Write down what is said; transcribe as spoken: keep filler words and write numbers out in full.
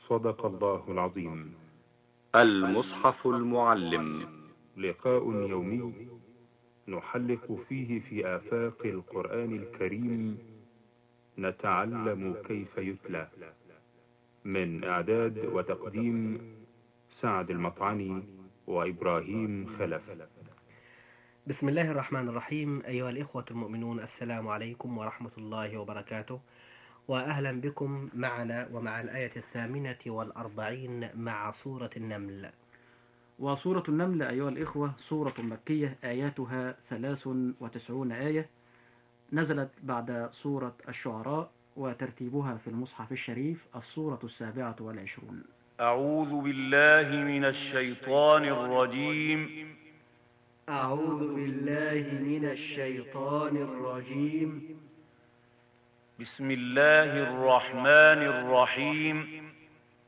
صدق الله العظيم. المصحف المعلم، لقاء يومي نحلق فيه في آفاق القرآن الكريم، نتعلم كيف يتلى. من إعداد وتقديم سعد المطعني وإبراهيم خلف. بسم الله الرحمن الرحيم. أيها الإخوة المؤمنون، السلام عليكم ورحمة الله وبركاته، وأهلا بكم معنا ومع الآية الثامنة والأربعين مع سورة النمل. وسورة النمل أيها الإخوة سورة مكية، آياتها ثلاث وتسعون آية، نزلت بعد سورة الشعراء، وترتيبها في المصحف الشريف السورة السابعة والعشرون. أعوذ بالله من الشيطان الرجيم. أعوذ بالله من الشيطان الرجيم. بسم الله الرحمن الرحيم.